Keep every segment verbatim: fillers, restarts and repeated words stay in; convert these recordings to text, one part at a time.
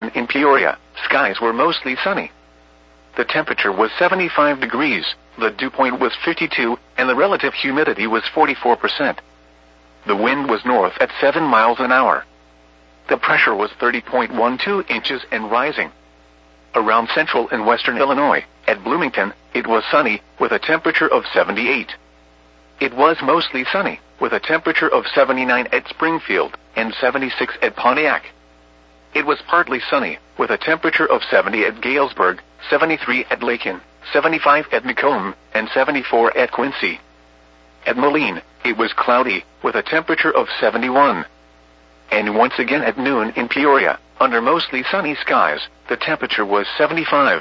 In Peoria, skies were mostly sunny. The temperature was seventy-five degrees, the dew point was fifty-two, and the relative humidity was forty-four percent. The wind was north at seven miles an hour. The pressure was thirty point one two inches and rising. Around central and western Illinois, at Bloomington, it was sunny, with a temperature of seventy-eight. It was mostly sunny, with a temperature of seventy-nine at Springfield, and seventy-six at Pontiac. It was partly sunny, with a temperature of seventy at Galesburg, seventy-three at Lakin, seventy-five at Macomb, and seventy-four at Quincy. At Moline, it was cloudy, with a temperature of seventy-one. And once again at noon in Peoria, under mostly sunny skies, the temperature was seventy-five.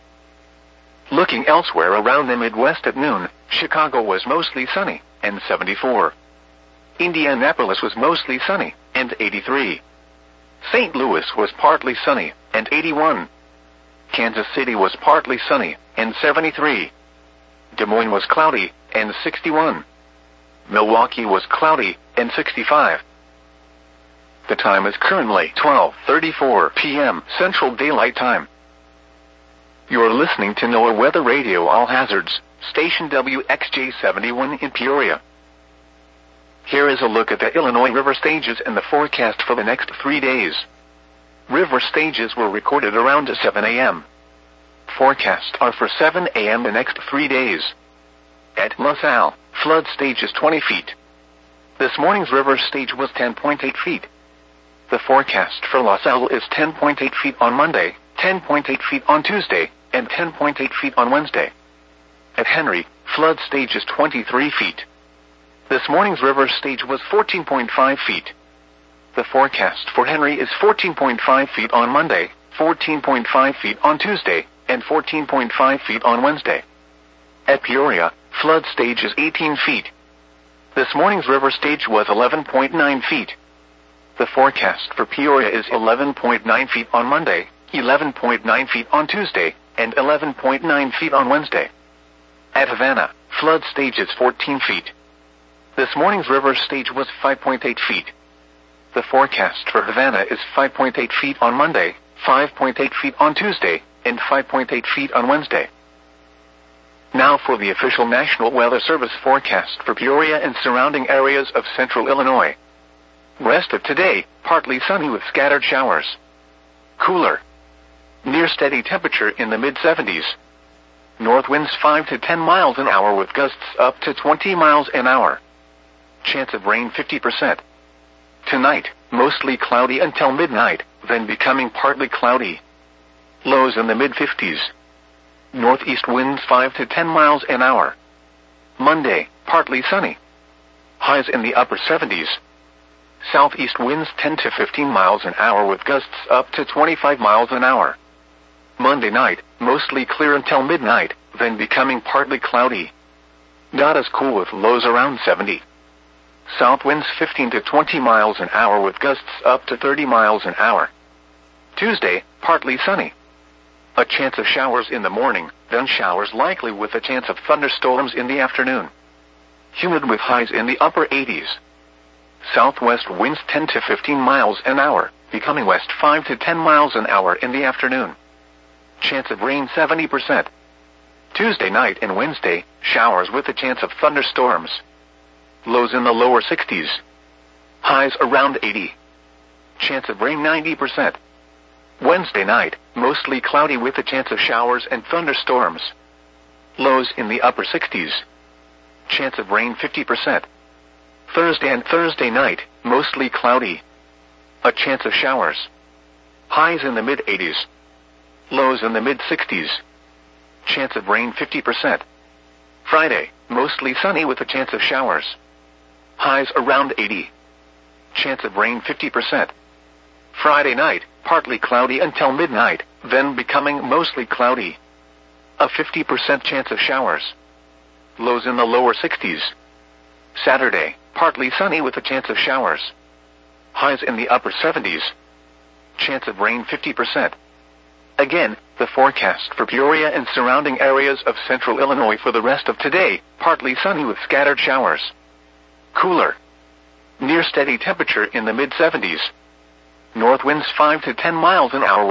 Looking elsewhere around the Midwest at noon, Chicago was mostly sunny, and seventy-four. Indianapolis was mostly sunny, and eighty-three. Saint Louis was partly sunny, and eighty-one. Kansas City was partly sunny, and seventy-three. Des Moines was cloudy, and sixty-one. Milwaukee was cloudy, and sixty-five. The time is currently twelve thirty-four p m Central Daylight Time. You're listening to NOAA Weather Radio All Hazards, station W X J seventy-one in Peoria. Here is a look at the Illinois river stages and the forecast for the next three days. River stages were recorded around seven a m Forecasts are for seven a m the next three days. At LaSalle, flood stage is twenty feet. This morning's river stage was ten point eight feet. The forecast for LaSalle is ten point eight feet on Monday, ten point eight feet on Tuesday, and ten point eight feet on Wednesday. At Henry, flood stage is twenty-three feet. This morning's river stage was fourteen point five feet. The forecast for Henry is fourteen point five feet on Monday, fourteen point five feet on Tuesday, and fourteen point five feet on Wednesday. At Peoria, flood stage is eighteen feet. This morning's river stage was eleven point nine feet. The forecast for Peoria is eleven point nine feet on Monday, eleven point nine feet on Tuesday, and eleven point nine feet on Wednesday. At Havana, flood stage is fourteen feet. This morning's river stage was five point eight feet. The forecast for Havana is five point eight feet on Monday, five point eight feet on Tuesday, and five point eight feet on Wednesday. Now for the official National Weather Service forecast for Peoria and surrounding areas of central Illinois. Rest of today, partly sunny with scattered showers. Cooler. Near steady temperature in the mid seventies. North winds five to ten miles an hour with gusts up to twenty miles an hour. Chance of rain fifty percent. Tonight, mostly cloudy until midnight, then becoming partly cloudy. Lows in the mid fifties. Northeast winds five to ten miles an hour. Monday, partly sunny. Highs in the upper seventies. Southeast winds ten to fifteen miles an hour with gusts up to twenty-five miles an hour. Monday night, mostly clear until midnight, then becoming partly cloudy. Not as cool with lows around seventy. South winds fifteen to twenty miles an hour with gusts up to thirty miles an hour. Tuesday, partly sunny. A chance of showers in the morning, then showers likely with a chance of thunderstorms in the afternoon. Humid with highs in the upper eighties. Southwest winds ten to fifteen miles an hour, becoming west five to ten miles an hour in the afternoon. Chance of rain seventy percent. Tuesday night and Wednesday, showers with a chance of thunderstorms. Lows in the lower sixties. Highs around eighty. Chance of rain ninety percent. Wednesday night, mostly cloudy with a chance of showers and thunderstorms. Lows in the upper sixties. Chance of rain fifty percent. Thursday and Thursday night, mostly cloudy. A chance of showers. Highs in the mid eighties. Lows in the mid sixties. Chance of rain fifty percent. Friday, mostly sunny with a chance of showers. Highs around eighty. Chance of rain fifty percent. Friday night, partly cloudy until midnight, then becoming mostly cloudy. A fifty percent chance of showers. Lows in the lower sixties. Saturday, partly sunny with a chance of showers. Highs in the upper seventies. Chance of rain fifty percent. Again, the forecast for Peoria and surrounding areas of central Illinois for the rest of today, partly sunny with scattered showers. Cooler. Near steady temperature in the mid seventies. North winds five to ten miles an hour.